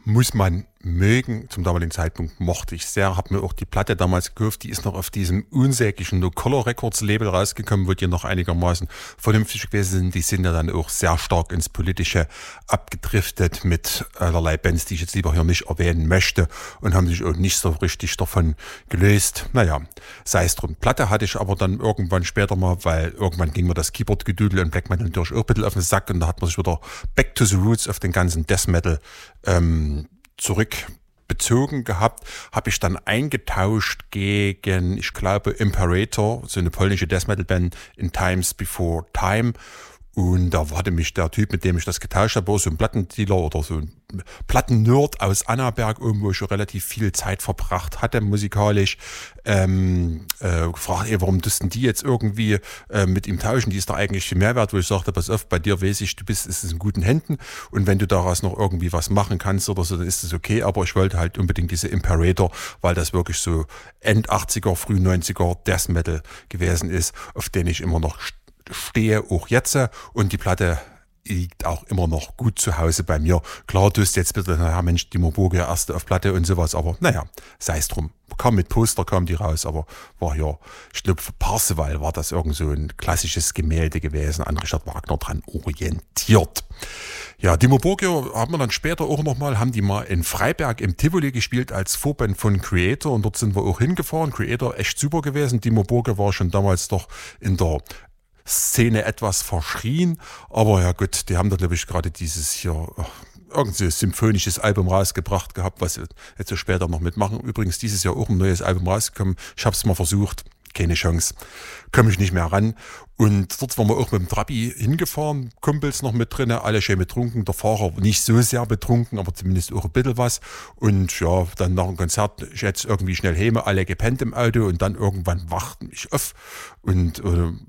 muss man mögen. Zum damaligen Zeitpunkt mochte ich sehr, habe mir auch die Platte damals gekauft, die ist noch auf diesem unsäglichen No Color Records Label rausgekommen, wo die noch einigermaßen vernünftig gewesen sind. Die sind ja dann auch sehr stark ins Politische abgedriftet mit allerlei Bands, die ich jetzt lieber hier nicht erwähnen möchte, und haben sich auch nicht so richtig davon gelöst. Naja, sei es drum. Platte hatte ich aber dann irgendwann später mal, weil irgendwann ging mir das Keyboard-Gedudel und Black Metal natürlich auch ein bisschen auf den Sack, und da hat man sich wieder back to the roots auf den ganzen Death Metal zurückbezogen gehabt, habe ich dann eingetauscht gegen, ich glaube, Imperator, so eine polnische Death Metal Band, in Times Before Time. Und da hatte mich der Typ, mit dem ich das getauscht habe, so ein Plattendealer oder so ein Plattennerd aus Annaberg, wo ich schon relativ viel Zeit verbracht hatte musikalisch, gefragt, warum tust denn die jetzt irgendwie mit ihm tauschen? Die ist doch eigentlich viel Mehrwert, wo ich sagte, pass auf, bei dir weiß ich, ist es in guten Händen, und wenn du daraus noch irgendwie was machen kannst oder so, dann ist es okay, aber ich wollte halt unbedingt diese Imperator, weil das wirklich so End 80er, früh 90er Death Metal gewesen ist, auf den ich immer noch stehe, auch jetzt, und die Platte liegt auch immer noch gut zu Hause bei mir. Klar, du hast jetzt bitte, naja Mensch, Dimmu Borgir erste auf Platte und sowas, aber naja, sei es drum. Kam mit Poster, kam die raus, aber war ja, ich glaube, für Parseval war das irgend so ein klassisches Gemälde gewesen, an Richard Wagner dran orientiert. Ja, Dimmu Borgir haben wir dann später auch nochmal, haben die mal in Freiberg im Tivoli gespielt als Vorband von Creator, und dort sind wir auch hingefahren. Creator echt super gewesen. Dimmu Borgir war schon damals doch in der Szene etwas verschrien, aber ja gut, die haben da glaube ich gerade dieses hier irgendein symphonisches Album rausgebracht gehabt, was jetzt so später noch mitmachen. Übrigens dieses Jahr auch ein neues Album rausgekommen. Ich habe es mal versucht, keine Chance, komme ich nicht mehr ran. Und dort waren wir auch mit dem Trabi hingefahren, Kumpels noch mit drin, alle schön betrunken, der Fahrer nicht so sehr betrunken, aber zumindest auch ein bisschen was. Und ja, dann nach dem Konzert, ich jetzt irgendwie schnell heime, alle gepennt im Auto, und dann irgendwann wachten mich auf und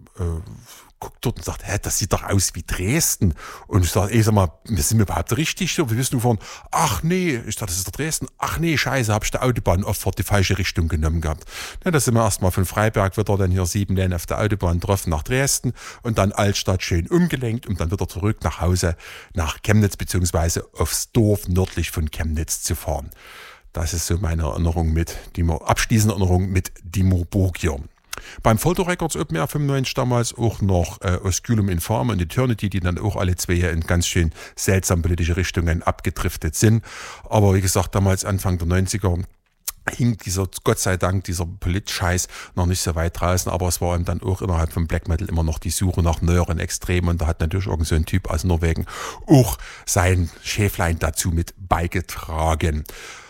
guckt dort und sagt, das sieht doch aus wie Dresden. Und ich sage, sag mal, wir sind überhaupt richtig so? Wir wissen nur von, ach nee, ich dachte, das ist doch Dresden. Ach nee, scheiße, habe ich die Autobahn oft die falsche Richtung genommen gehabt. Na, da sind wir erstmal von Freiberg wieder dann hier 7 Läden auf der Autobahn getroffen nach Dresden und dann Altstadt schön umgelenkt und dann wieder zurück nach Hause, nach Chemnitz, beziehungsweise aufs Dorf nördlich von Chemnitz zu fahren. Das ist so meine Erinnerung abschließende Erinnerung mit Dimmu Borgir. Beim Photo Records Open Air 95 damals auch noch Osculum Infame und Eternity, die dann auch alle zwei in ganz schön seltsam politische Richtungen abgedriftet sind. Aber wie gesagt, damals Anfang der 90er hing Gott sei Dank, dieser Polit-Scheiß noch nicht so weit draußen, aber es war dann auch innerhalb von Black Metal immer noch die Suche nach neueren Extremen, und da hat natürlich irgend so ein Typ aus Norwegen auch sein Schäflein dazu mit beigetragen.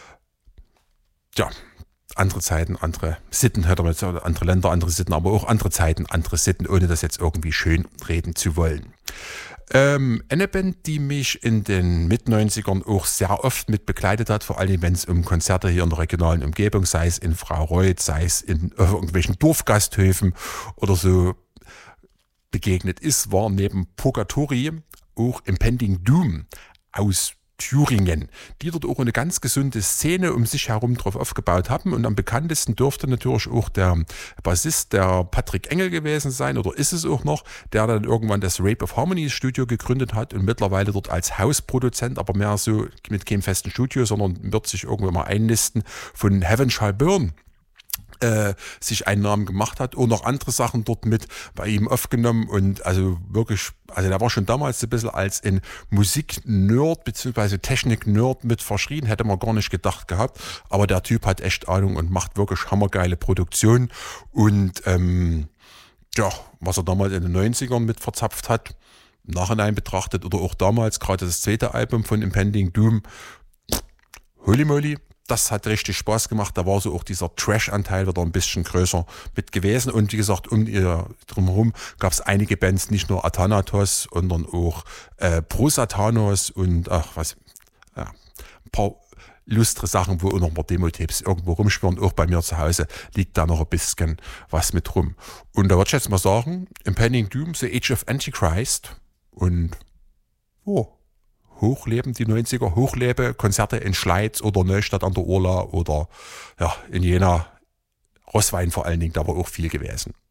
Ja, andere Zeiten, andere Sitten, andere Länder, andere Sitten, aber auch andere Zeiten, andere Sitten, ohne das jetzt irgendwie schön reden zu wollen. Eine Band, die mich in den Mit-90ern auch sehr oft mit begleitet hat, vor allem wenn es um Konzerte hier in der regionalen Umgebung, sei es in Fraureuth, sei es in irgendwelchen Dorfgasthöfen oder so begegnet ist, war neben Purgatory auch Impending Doom aus Thüringen, die dort auch eine ganz gesunde Szene um sich herum drauf aufgebaut haben, und am bekanntesten dürfte natürlich auch der Bassist, der Patrick Engel gewesen sein, oder ist es auch noch, der dann irgendwann das Rape of Harmony Studio gegründet hat und mittlerweile dort als Hausproduzent, aber mehr so mit keinem festen Studio, sondern wird sich irgendwann mal einnisten, von Heaven Shall Burn sich einen Namen gemacht hat, und noch andere Sachen dort mit bei ihm aufgenommen, und also wirklich, also der war schon damals ein bisschen als ein Musik-Nerd bzw. Technik-Nerd mit verschrien, hätte man gar nicht gedacht gehabt, aber der Typ hat echt Ahnung und macht wirklich hammergeile Produktionen, und ja, was er damals in den 90ern mit verzapft hat, im Nachhinein betrachtet, oder auch damals, gerade das zweite Album von Impending Doom, holy moly, das hat richtig Spaß gemacht. Da war so auch dieser Trash-Anteil wieder ein bisschen größer mit gewesen. Und wie gesagt, um ihr drumherum gab es einige Bands, nicht nur Athanatos, sondern auch Prosatanos und ein paar lustre Sachen, wo auch noch ein paar Demo-Tapes irgendwo rumschwirren. Auch bei mir zu Hause liegt da noch ein bisschen was mit rum. Und da würde ich jetzt mal sagen, Impending Doom, The Age of Antichrist, und hochleben die 90er, hochlebe Konzerte in Schleiz oder Neustadt an der Urla oder ja, in Jena, Rosswein vor allen Dingen, da war auch viel gewesen.